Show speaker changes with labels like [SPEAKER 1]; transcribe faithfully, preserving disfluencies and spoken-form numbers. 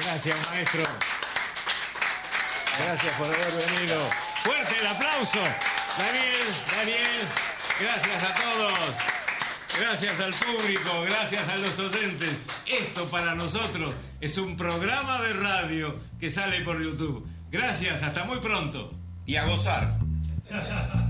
[SPEAKER 1] Gracias, maestro. Gracias por haber venido. Fuerte el aplauso. Daniel, Daniel, gracias a todos. Gracias al público, gracias a los oyentes. Esto para nosotros es un programa de radio que sale por YouTube. Gracias, hasta muy pronto.
[SPEAKER 2] Y a gozar.